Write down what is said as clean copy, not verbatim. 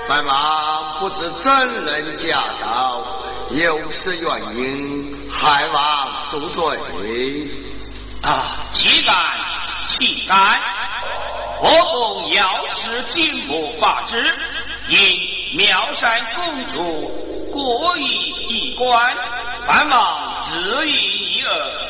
本王不知怎人驾到，有失原因，还望恕罪。 岂敢岂敢！我奉药师金木法旨，因妙善公主过于一关，本王自意一二，